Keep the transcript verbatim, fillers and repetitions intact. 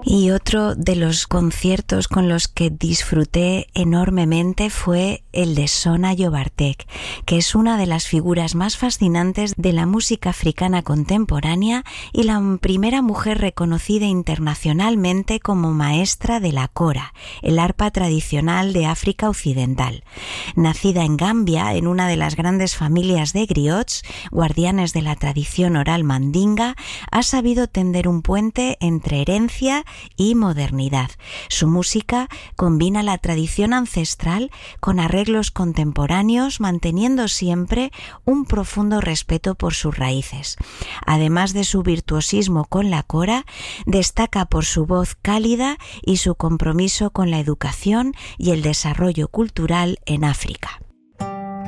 Y otro de los conciertos con los que disfruté enormemente fue el de Sona Jobartek, que es una de las figuras más fascinantes de la música africana contemporánea y la primera mujer reconocida internacionalmente como maestra de la kora, el arpa tradicional de África Occidental. Nacida en Gambia, en una de las grandes familias de griots, guardianes de la tradición oral mandinga, ha sabido tender un puente entre herencia y modernidad. Su música combina la tradición ancestral con arreglos contemporáneos, manteniendo siempre un profundo respeto por sus raíces. Además de su virtuosismo con la kora, destaca por su voz cálida y su compromiso con la educación y el desarrollo cultural en África.